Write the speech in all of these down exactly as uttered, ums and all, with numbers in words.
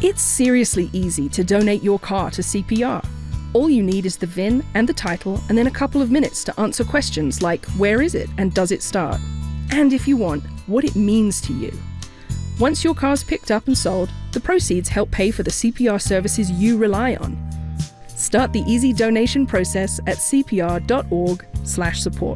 It's seriously easy to donate your car to C P R. All you need is the V I N and the title, and then a couple of minutes to answer questions like where is it and does it start? And if you want, what it means to you. Once your car's picked up and sold, the proceeds help pay for the C P R services you rely on. Start the easy donation process at c p r dot org slash support.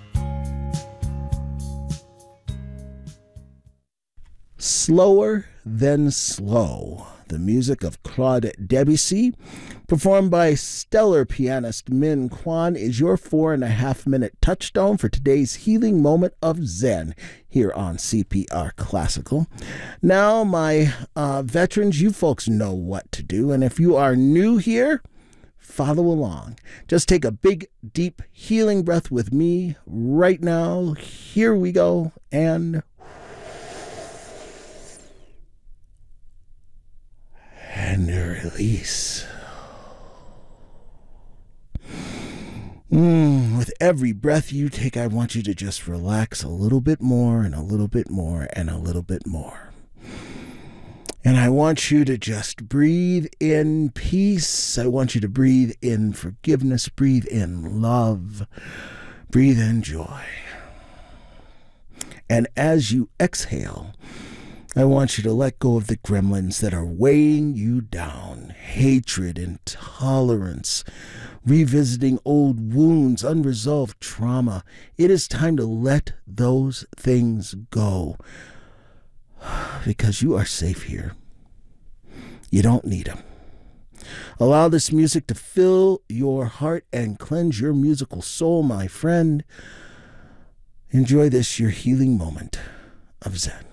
Slower Than Slow, the music of Claude Debussy, performed by stellar pianist Min Kwon, is your four and a half minute touchstone for today's healing moment of Zen here on C P R Classical. Now, my uh, veterans, you folks know what to do, and if you are new here, follow along. Just take a big, deep, healing breath with me right now. Here we go, and and release. Mm, with every breath you take, I want you to just relax a little bit more and a little bit more and a little bit more. And I want you to just breathe in peace. I want you to breathe in forgiveness. Breathe in love. Breathe in joy. And as you exhale, I want you to let go of the gremlins that are weighing you down. Hatred, intolerance, revisiting old wounds, unresolved trauma. It is time to let those things go. Because you are safe here. You don't need them. Allow this music to fill your heart and cleanse your musical soul, my friend. Enjoy this, your healing moment of Zen.